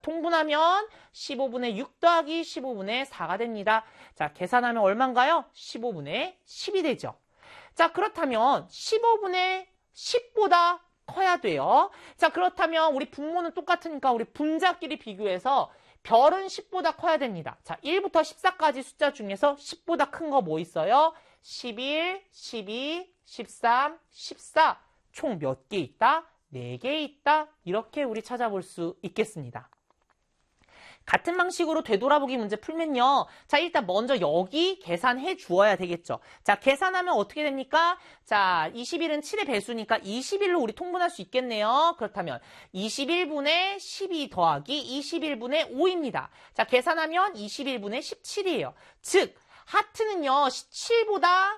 통분하면 15분의 6 더하기 15분의 4가 됩니다. 자, 계산하면 얼마인가요? 15분의 10이 되죠. 자, 그렇다면 15분의 10보다 커야 돼요. 자, 그렇다면 우리 분모는 똑같으니까 우리 분자끼리 비교해서 별은 10보다 커야 됩니다. 자, 1부터 14까지 숫자 중에서 10보다 큰 거 뭐 있어요? 11, 12, 13, 14. 총 몇 개 있다? 4개 있다. 이렇게 우리 찾아볼 수 있겠습니다. 같은 방식으로 되돌아보기 문제 풀면요. 자, 일단 먼저 여기 계산해 주어야 되겠죠. 자, 계산하면 어떻게 됩니까? 자, 21은 7의 배수니까 21로 우리 통분할 수 있겠네요. 그렇다면 21분의 12 더하기 21분의 5입니다. 자, 계산하면 21분의 17이에요. 즉, 하트는요, 17보다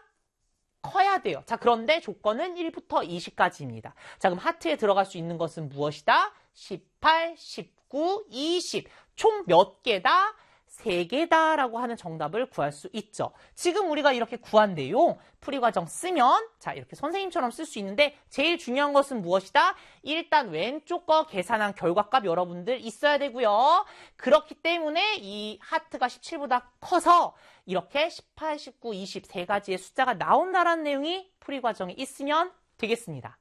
커야 돼요. 자, 그런데 조건은 1부터 20까지입니다. 자, 그럼 하트에 들어갈 수 있는 것은 무엇이다? 18, 19, 20. 총 몇 개다? 3개다 라고 하는 정답을 구할 수 있죠. 지금 우리가 이렇게 구한 내용 풀이 과정 쓰면 자, 이렇게 선생님처럼 쓸 수 있는데 제일 중요한 것은 무엇이다? 일단 왼쪽 거 계산한 결과값 여러분들 있어야 되고요. 그렇기 때문에 이 하트가 17보다 커서 이렇게 18, 19, 20 세 가지의 숫자가 나온다라는 내용이 풀이 과정에 있으면 되겠습니다.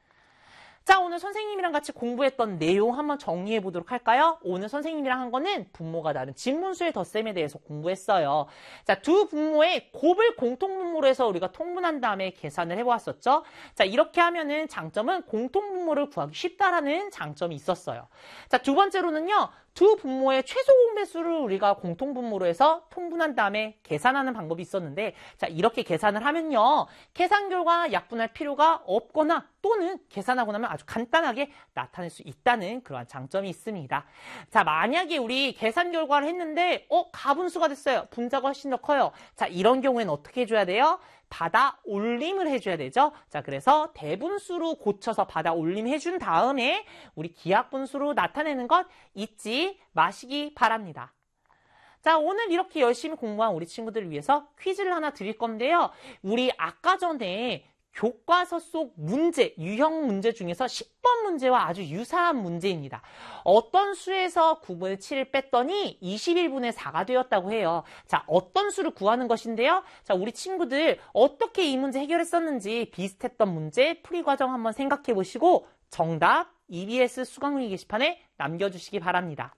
자, 오늘 선생님이랑 같이 공부했던 내용 한번 정리해 보도록 할까요? 오늘 선생님이랑 한 거는 분모가 다른 진분수의 덧셈에 대해서 공부했어요. 자, 두 분모의 곱을 공통분모로 해서 우리가 통분한 다음에 계산을 해보았었죠. 자, 이렇게 하면은 장점은 공통분모를 구하기 쉽다라는 장점이 있었어요. 자, 두 번째로는요. 두 분모의 최소 공배수를 우리가 공통분모로 해서 통분한 다음에 계산하는 방법이 있었는데 자, 이렇게 계산을 하면요. 계산 결과 약분할 필요가 없거나 또는 계산하고 나면 아주 간단하게 나타낼 수 있다는 그러한 장점이 있습니다. 자, 만약에 우리 계산 결과를 했는데 가분수가 됐어요. 분자가 훨씬 더 커요. 자, 이런 경우에는 어떻게 해줘야 돼요? 받아 올림을 해줘야 되죠. 자, 그래서 대분수로 고쳐서 받아 올림 해준 다음에 우리 기하분수로 나타내는 것 잊지 마시기 바랍니다. 자, 오늘 이렇게 열심히 공부한 우리 친구들을 위해서 퀴즈를 하나 드릴 건데요. 우리 아까 전에 교과서 속 문제, 유형 문제 중에서 10번 문제와 아주 유사한 문제입니다. 어떤 수에서 9분의 7을 뺐더니 21분의 4가 되었다고 해요. 자, 어떤 수를 구하는 것인데요. 자, 우리 친구들 어떻게 이 문제 해결했었는지 비슷했던 문제 풀이 과정 한번 생각해 보시고 정답 EBS 수강문 게시판에 남겨주시기 바랍니다.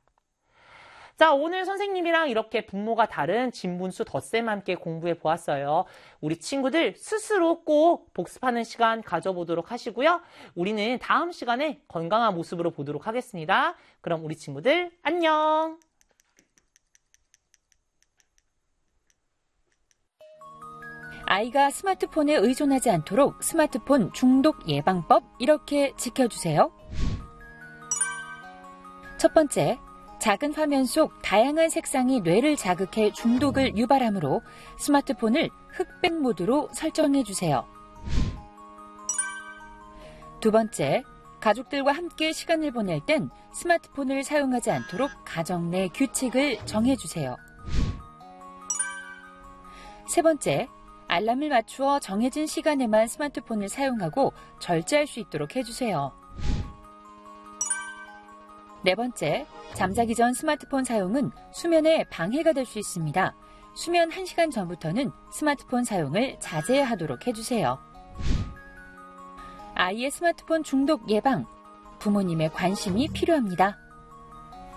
자, 오늘 선생님이랑 이렇게 분모가 다른 진분수 덧셈 함께 공부해 보았어요. 우리 친구들 스스로 꼭 복습하는 시간 가져보도록 하시고요. 우리는 다음 시간에 건강한 모습으로 보도록 하겠습니다. 그럼 우리 친구들 안녕! 아이가 스마트폰에 의존하지 않도록 스마트폰 중독 예방법 이렇게 지켜주세요. 첫 번째, 작은 화면 속 다양한 색상이 뇌를 자극해 중독을 유발하므로 스마트폰을 흑백 모드로 설정해 주세요. 두 번째, 가족들과 함께 시간을 보낼 땐 스마트폰을 사용하지 않도록 가정 내 규칙을 정해 주세요. 세 번째, 알람을 맞추어 정해진 시간에만 스마트폰을 사용하고 절제할 수 있도록 해주세요. 네 번째, 잠자기 전 스마트폰 사용은 수면에 방해가 될 수 있습니다. 수면 1시간 전부터는 스마트폰 사용을 자제하도록 해주세요. 아이의 스마트폰 중독 예방, 부모님의 관심이 필요합니다.